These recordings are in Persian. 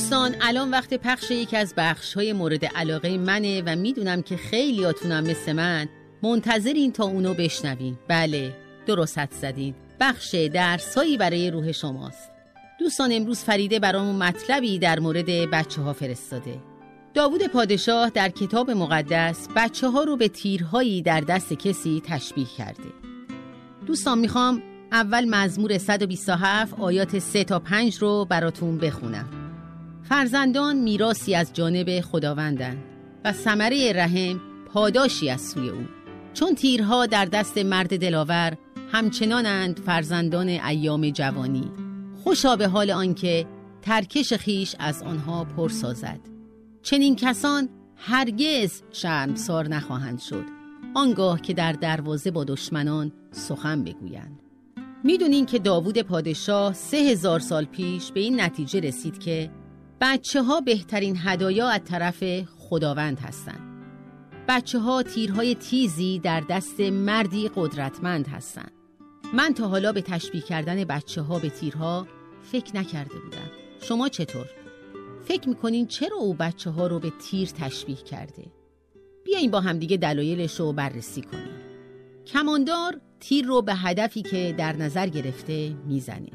دوستان الان وقت پخش یکی از بخش‌های مورد علاقه منه و میدونم که خیلیاتونم مثل من منتظرین تا اونو بشنوین. بله درست حدس زدین، بخش درسایی برای روح شماست. دوستان امروز فریده برامون مطلبی در مورد بچه‌ها فرستاده. داوود پادشاه در کتاب مقدس بچه‌ها رو به تیرهایی در دست کسی تشبیه کرده. دوستان میخوام اول مزمور 127 آیات 3 تا 5 رو براتون بخونم. فرزندان میراثی از جانب خداوندند و ثمره رحم پاداشی از سوی او. چون تیرها در دست مرد دلاور، همچنانند فرزندان ایام جوانی. خوشا به حال آنکه ترکش خیش از آنها پر سازد. چنین کسان هرگز شرمسار نخواهند شد، آنگاه که در دروازه با دشمنان سخن بگویند. میدونین که داوود پادشاه 3000 سال پیش به این نتیجه رسید که بچه ها بهترین هدایا از طرف خداوند هستند. بچه ها تیرهای تیزی در دست مردی قدرتمند هستند. من تا حالا به تشبیه کردن بچه ها به تیرها فکر نکرده بودم. شما چطور؟ فکر میکنین چرا او بچه ها رو به تیر تشبیه کرده؟ بیاییم با همدیگه دلایلش رو بررسی کنیم. کماندار تیر رو به هدفی که در نظر گرفته میزنه.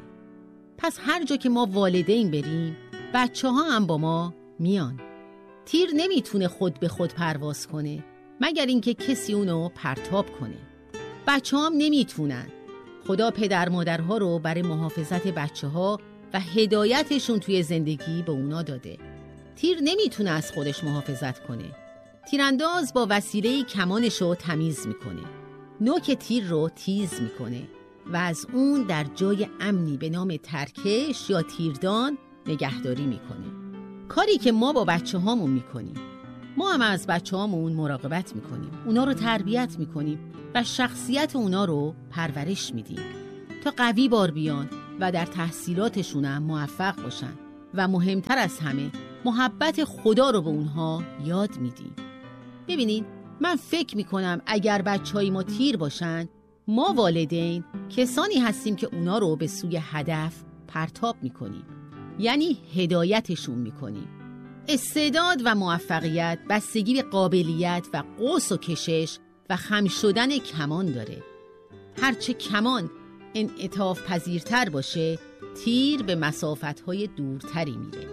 پس هر جا که ما والدین بریم، بچه ها هم با ما میان. تیر نمیتونه خود به خود پرواز کنه مگر اینکه کسی اونو پرتاب کنه. بچه ها هم نمیتونن. خدا پدر مادرها رو برای محافظت بچه ها و هدایتشون توی زندگی به اونا داده. تیر نمیتونه از خودش محافظت کنه. تیرانداز با وسیله کمانش رو تمیز میکنه. نوک تیر رو تیز میکنه و از اون در جای امنی به نام ترکش یا تیردان نگهداری میکنه. کاری که ما با بچه هامون میکنیم. ما هم از بچه هامون مراقبت میکنیم. اونا رو تربیت میکنیم و شخصیت اونا رو پرورش میدیم تا قوی بار بیان و در تحصیلاتشون هم موفق باشن و مهمتر از همه محبت خدا رو به اونها یاد میدیم. ببینید من فکر میکنم اگر بچه‌های ما تیر باشن، ما والدین کسانی هستیم که اونا رو به سوی هدف پرتاب میکنیم، یعنی هدایتشون میکنیم. استعداد و موفقیت بستگی به قابلیت و قوس و کشش و خم شدن کمان داره. هرچه کمان انعطاف پذیرتر باشه، تیر به مسافت‌های دورتری میره.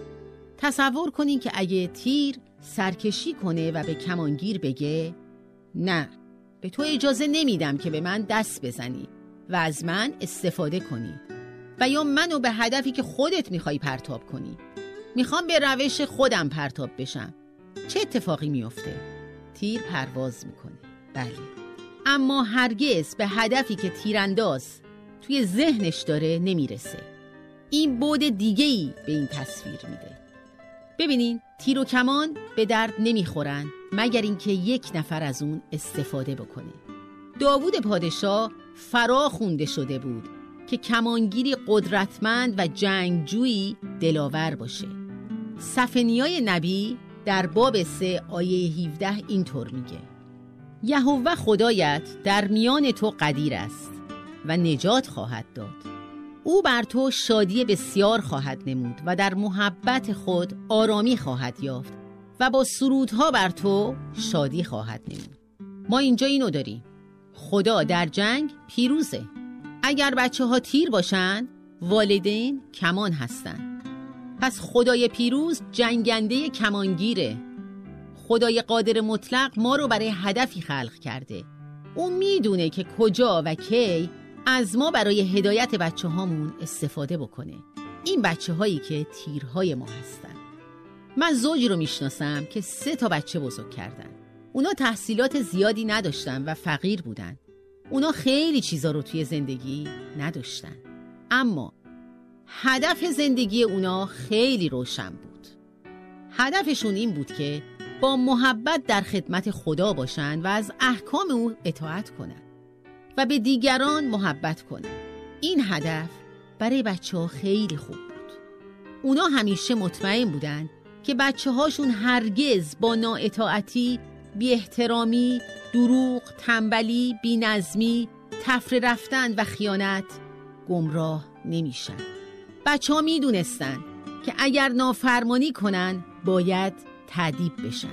تصور کنین که اگه تیر سرکشی کنه و به کمانگیر بگه نه، به تو اجازه نمیدم که به من دست بزنی و از من استفاده کنی و یا منو به هدفی که خودت میخوای پرتاب کنی. میخوام به روش خودم پرتاب بشم. چه اتفاقی میفته؟ تیر پرواز میکنه. بله، اما هرگز به هدفی که تیرانداز توی ذهنش داره نمیرسه. این بعد دیگه‌ای به این تصویر میده. ببینین تیر و کمان به درد نمیخورن مگر اینکه یک نفر از اون استفاده بکنه. داوود پادشاه فرا خونده شده بود که کمانگیری قدرتمند و جنگجویی دلاور باشه. صفنیای نبی در باب 3 آیه 17 اینطور میگه: یهوه خدایت در میان تو قدیر است و نجات خواهد داد. او بر تو شادی بسیار خواهد نمود و در محبت خود آرامی خواهد یافت و با سرودها بر تو شادی خواهد نمود. ما اینجا اینو داریم: خدا در جنگ پیروزه. اگر بچه ها تیر باشن، والدین کمان هستن. پس خدای پیروز جنگنده کمانگیره. خدای قادر مطلق ما رو برای هدفی خلق کرده. اون میدونه که کجا و کی از ما برای هدایت بچه هامون استفاده بکنه. این بچه هایی که تیرهای ما هستن. من زوجی رو میشناسم که 3 تا بچه بزرگ کردن. اونا تحصیلات زیادی نداشتن و فقیر بودن. اونا خیلی چیزا رو توی زندگی نداشتن، اما هدف زندگی اونا خیلی روشن بود. هدفشون این بود که با محبت در خدمت خدا باشن و از احکام او اطاعت کنن و به دیگران محبت کنن. این هدف برای بچه ها خیلی خوب بود. اونا همیشه مطمئن بودن که بچه هاشون هرگز با نااطاعتی، بی احترامی، دروغ، تنبلی، بی نظمی، تفره رفتن و خیانت گمراه نمیشن. بچه ها می دونستن که اگر نافرمانی کنن باید تأدیب بشن.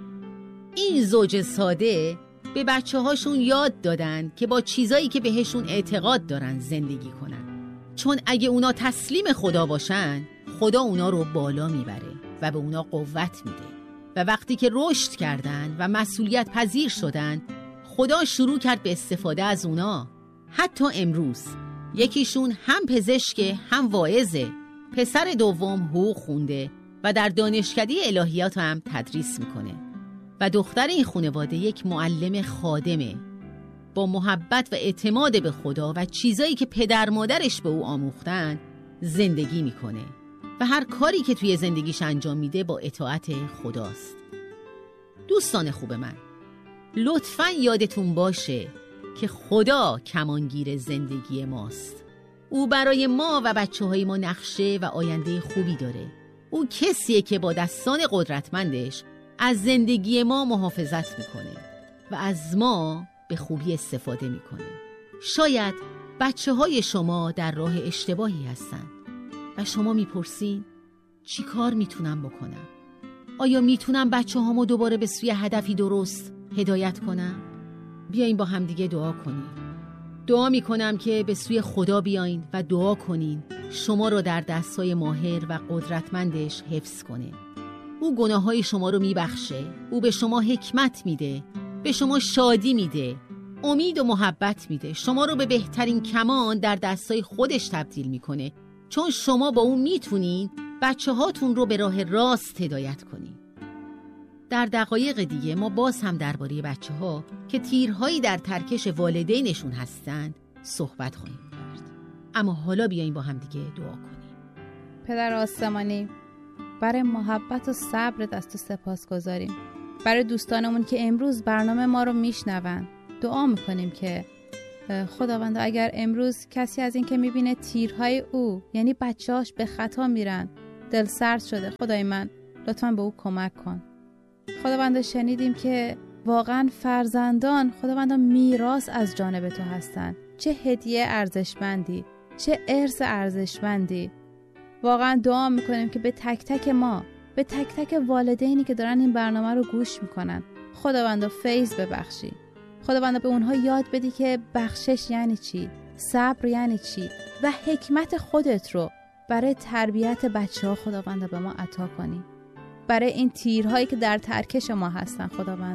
این زوج ساده به بچه هاشون یاد دادن که با چیزایی که بهشون اعتقاد دارن زندگی کنن، چون اگه اونا تسلیم خدا باشن خدا اونا رو بالا میبره و به اونا قوت میده و وقتی که رشد کردن و مسئولیت پذیر شدن خدا شروع کرد به استفاده از اونا. حتی امروز یکیشون هم پزشک هم واعظه، پسر دوم حقوق خونده و در دانشکده الهیات هم تدریس میکنه و دختر این خانواده یک معلم خادمه. با محبت و اعتماد به خدا و چیزایی که پدر مادرش به او آموختن زندگی میکنه و هر کاری که توی زندگیش انجام میده با اطاعت خداست. دوستان خوب من، لطفاً یادتون باشه که خدا کمانگیر زندگی ماست. او برای ما و بچه‌های ما نقشه و آینده خوبی داره. او کسیه که با دستان قدرتمندش از زندگی ما محافظت میکنه و از ما به خوبی استفاده میکنه. شاید بچه‌های شما در راه اشتباهی هستن و شما میپرسین چی کار میتونم بکنم؟ آیا میتونم بچه‌هامو دوباره به سوی هدفی درست هدایت کنم؟ بیاین با هم دیگه دعا کنیم. دعا میکنم که به سوی خدا بیاین و دعا کنین شما رو در دستای ماهر و قدرتمندش حفظ کنه. او گناههای شما رو میبخشه. او به شما حکمت میده، به شما شادی میده، امید و محبت میده. شما رو به بهترین کمان در دستای خودش تبدیل میکنه، چون شما با اون میتونین بچه هاتون رو به راه راست هدایت کنین. در دقایق دیگه ما باز هم درباره بچه ها که تیرهایی در ترکش والدینشون هستند صحبت خواهیم کرد. اما حالا بیاییم با هم دیگه دعا کنیم. پدر آسمانی، برای محبت و صبر دست سپاس گذاریم. برای دوستانمون که امروز برنامه ما رو میشنون دعا میکنیم که خداوند اگر امروز کسی از این که میبینه تیرهای او یعنی بچه‌هاش به خطا میرن، دل سرد شده، خدای من لطفاً به او کمک کن. خداوند شنیدیم که واقعاً فرزندان خداوند میراث از جانب تو هستن. چه هدیه ارزشمندی، چه ارث ارزشمندی. واقعاً دعا میکنیم که به تک تک ما، به تک تک والدینی که دارن این برنامه رو گوش میکنن، خداوند فیض ببخشی. خداوند به اونها یاد بدی که بخشش یعنی چی، صبر یعنی چی و حکمت خودت رو برای تربیت بچه‌ها خداوند به ما عطا کنی. برای این تیرهایی که در ترکش ما هستن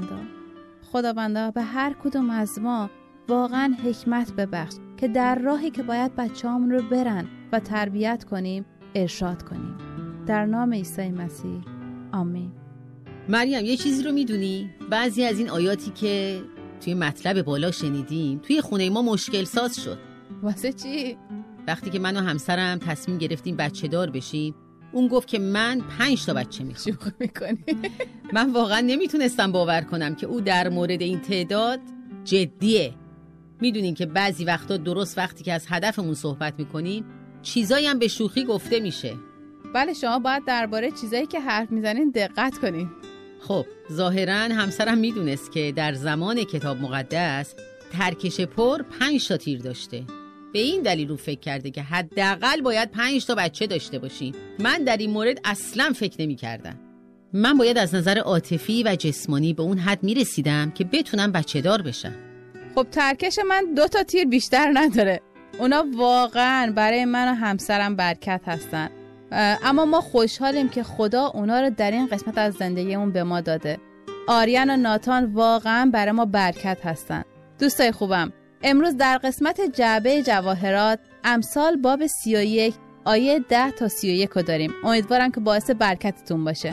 خداوندا به هر کدوم از ما واقعا حکمت ببخش که در راهی که باید بچه‌هامون رو برن و تربیت کنیم ارشاد کنیم. در نام عیسی مسیح آمین. مریم، یه چیزی رو میدونی؟ بعضی از این آیاتی که توی مطلب بالا شنیدیم توی خونه ما مشکل ساز شد. واسه چی؟ وقتی که من و همسرم تصمیم گرفتیم بچه دار بشیم، اون گفت که من 5 تا بچه میخوام. شوخی میکنی؟ من واقعا نمیتونستم باور کنم که او در مورد این تعداد جدیه. میدونین که بعضی وقتا درست وقتی که از هدفمون صحبت میکنیم چیزایی هم به شوخی گفته میشه. بله، شما باید درباره چیزایی که حرف میزنین دقت کنین. خب ظاهراً همسرم میدونست که در زمان کتاب مقدس ترکش پر 5 تا تیر داشته. به این دلیل رو فکر کرده که حداقل باید 5 تا بچه داشته باشیم. من در این مورد اصلاً فکر نمی کردم. من باید از نظر عاطفی و جسمانی به اون حد می رسیدم که بتونم بچه دار بشم. خب ترکش من 2 تا تیر بیشتر نداره. اونا واقعاً برای من و همسرم برکت هستن. اما ما خوشحالیم که خدا اونا رو در این قسمت از زندگیمون به ما داده. آریان و ناتان واقعاً برای ما برکت هستن. دوستای خوبم، امروز در قسمت جعبه جواهرات امثال باب 31 آیه 10 تا 31 رو داریم. امیدوارم که باعث برکتتون باشه.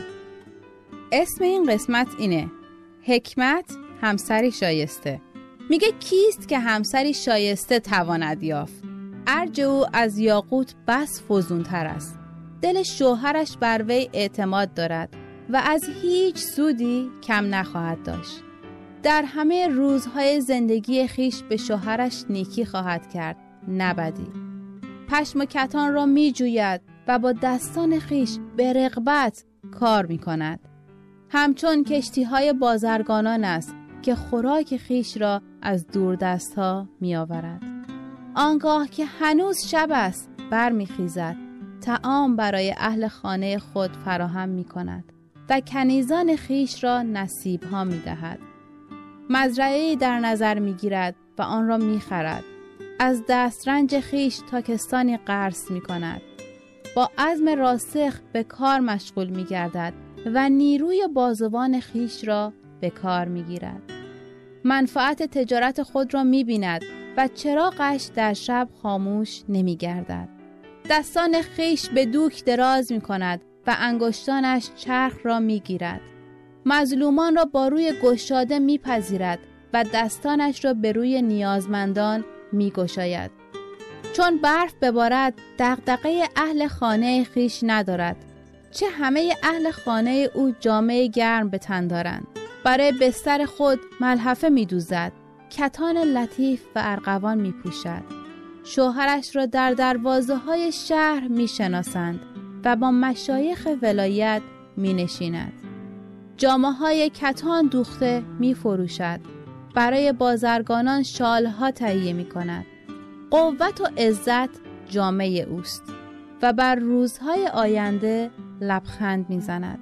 اسم این قسمت اینه: حکمت همسری شایسته. میگه کیست که همسری شایسته تواند یافت؟ ارج او از یاقوت بس فزونتر است. دل شوهرش بر وی اعتماد دارد و از هیچ سودی کم نخواهد داشت. در همه روزهای زندگی خیش به شوهرش نیکی خواهد کرد، نه بدی. پشم و کتان را می جوید و با دستان خیش به رغبت کار می کند. همچون کشتی‌های بازرگانان است که خوراک خیش را از دور دست‌ها می آورد. آنگاه که هنوز شب است بر می خیزد، طعام برای اهل خانه خود فراهم می کند و کنیزان خیش را نصیب ها می دهد. مزرعه‌ای در نظر می گیرد و آن را می خرد. از دسترنج خیش تاکستانی قرض می کند. با عزم راسخ به کار مشغول می گردد و نیروی بازوان خیش را به کار می گیرد. منفعت تجارت خود را می بیند و چراغش در شب خاموش نمی گردد. دستان خیش به دوک دراز می کند و انگشتانش چرخ را می گیرد. مظلومان را با روی گشاده می پذیرد و دستانش را به روی نیازمندان می گشاید. چون برف ببارد دغدغه اهل خانه خیش ندارد. چه همه اهل خانه او جامه گرم به تن دارند. برای بستر خود ملحفه می دوزد. کتان لطیف و ارغوان می پوشد. شوهرش را در دروازه های شهر می شناسند و با مشایخ ولایت می نشیند. جامه های کتان دوخته می فروشد. برای بازرگانان شالها تهیه می کند. قوت و عزت جامه اوست و بر روزهای آینده لبخند می زند.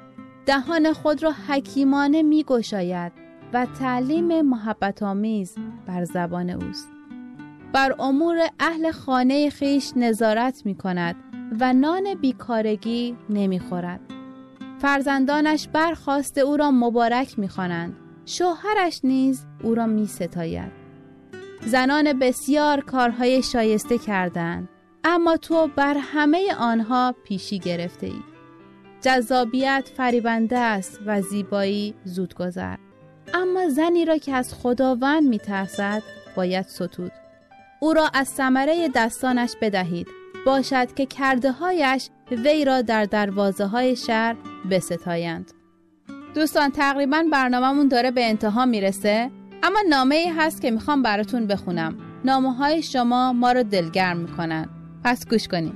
دهان خود را حکیمانه می گشاید و تعلیم محبت آمیز بر زبان اوست. بر امور اهل خانه خیش نظارت می کند و نان بیکارگی نمی خورد. فرزندانش برخاست او را مبارک می خوانند. شوهرش نیز او را می ستاید. زنان بسیار کارهای شایسته کردند، اما تو بر همه آنها پیشی گرفته ای. جذابیت فریبنده است و زیبایی زودگذر. اما زنی را که از خداوند می ترسد باید ستود. او را از ثمره دستانش بدهید، باشد که کرده هایش وی را در دروازه های شهر بستایند. دوستان تقریبا برنامه‌مون داره به انتها میرسه، اما نامه‌ای هست که میخوام براتون بخونم. نامه‌های شما ما رو دلگرم میکنن، پس گوش کنید.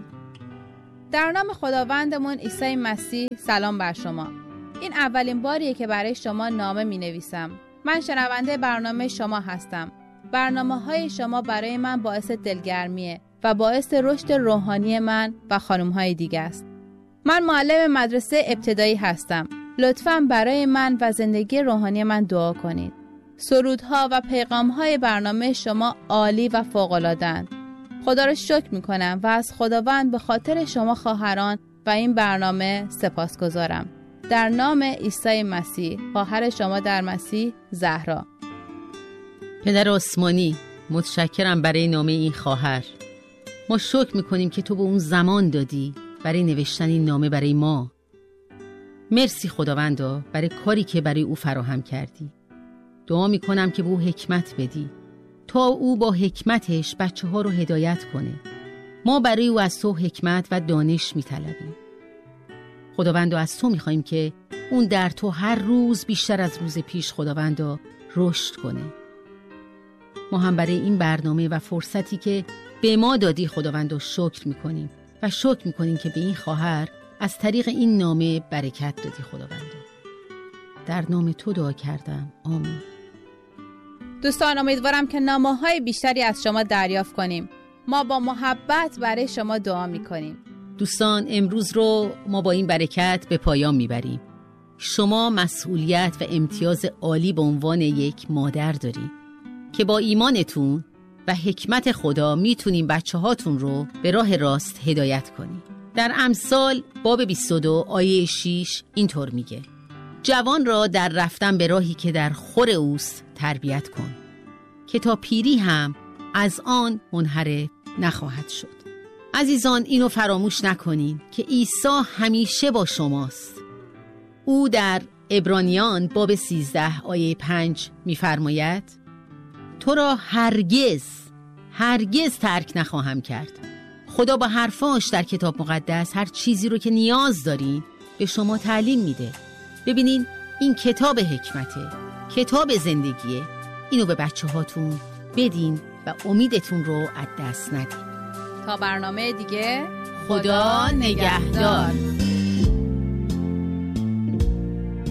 در نام خداوندمون عیسی مسیح سلام بر شما. این اولین باریه که برای شما نامه مینویسم. من شنونده برنامه شما هستم. برنامه‌های شما برای من باعث دلگرمیه و باعث رشد روحانی من و خانم‌های دیگه است. من معلم مدرسه ابتدایی هستم. لطفاً برای من و زندگی روحانی من دعا کنید. سرودها و پیغام‌های برنامه شما عالی و فوق‌العاده‌اند. خدا را شکر می‌کنم و از خداوند به خاطر شما خواهران و این برنامه سپاسگزارم. در نام عیسی مسیح، خواهر شما در مسیح، زهرا. پدر آسمانی، متشکرم برای نامه این خواهر. ما شکر می‌کنیم که تو به اون زمان دادی برای نوشتن این نامه برای ما. مرسی خداوندا برای کاری که برای او فراهم کردی. دعا میکنم که به او حکمت بدی تا او با حکمتش بچه ها رو هدایت کنه. ما برای او از تو حکمت و دانش میطلبیم. خداوندا از تو میخوایم که اون در تو هر روز بیشتر از روز پیش خداوندا رشد کنه. ما هم برای این برنامه و فرصتی که به ما دادی خداوندا شکر میکنیم و شکر میکنیم که به این خواهر از طریق این نامه برکت دادی خداوندا. در نام تو دعا کردم، آمین. دوستان امیدوارم که نامه‌های بیشتری از شما دریافت کنیم. ما با محبت برای شما دعا میکنیم. دوستان امروز رو ما با این برکت به پایان میبریم. شما مسئولیت و امتیاز عالی به عنوان یک مادر دارید که با ایمانتون و حکمت خدا میتونین بچه هاتون رو به راه راست هدایت کنید. در امثال باب 22 آیه 6 اینطور میگه: جوان را در رفتن به راهی که در خور اوست تربیت کن که تا پیری هم از آن منحرف نخواهد شد. عزیزان اینو فراموش نکنین که عیسی همیشه با شماست. او در عبرانیان باب 13 آیه 5 میفرماید: تو را هرگز ترک نخواهم کرد. خدا با حرفاش در کتاب مقدس هر چیزی رو که نیاز دارین به شما تعلیم میده. ببینین این کتاب حکمته، کتاب زندگیه. اینو به بچه هاتون بدین و امیدتون رو از دست ندین. تا برنامه دیگه، خدا نگهدار.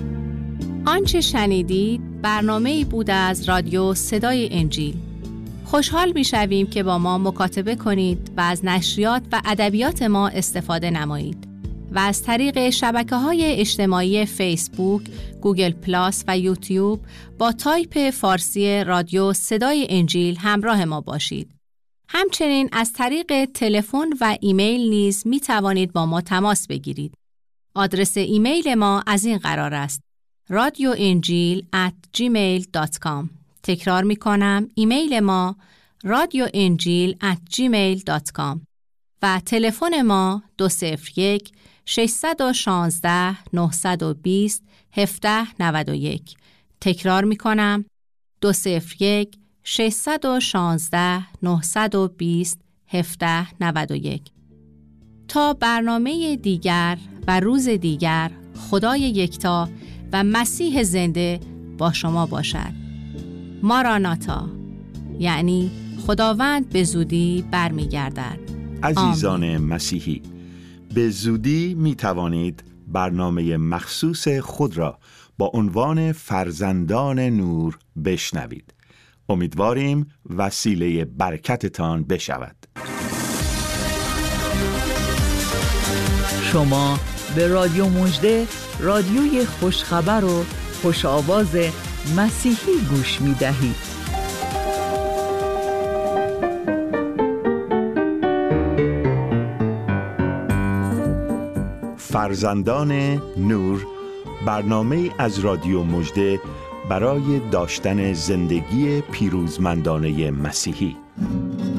آنچه شنیدید برنامه‌ای بود از رادیو صدای انجیل. خوشحال می‌شویم که با ما مکاتبه کنید و از نشریات و ادبیات ما استفاده نمایید و از طریق شبکه‌های اجتماعی فیسبوک، گوگل پلاس و یوتیوب با تایپ فارسی رادیو صدای انجیل همراه ما باشید. همچنین از طریق تلفن و ایمیل نیز می توانید با ما تماس بگیرید. آدرس ایمیل ما از این قرار است: radioinjil@gmail.com. تکرار می کنم، ایمیل ما radioinjil@gmail.com و تلفن ما 201-616-920-1791. تکرار می کنم، 201-616-920-1791. تا برنامه دیگر و روز دیگر، خدای یکتا و مسیح زنده با شما باشد. ماراناتا، یعنی خداوند به زودی برمیگردد. عزیزان مسیحی، به زودی می توانید برنامه مخصوص خود را با عنوان فرزندان نور بشنوید. امیدواریم وسیله برکتتان بشود. شما به رادیو مژده، رادیوی خوشخبر و خوش آواز مسیحی گوش می دهید. فرزندان نور، برنامه از رادیو مژده برای داشتن زندگی پیروزمندانه مسیحی.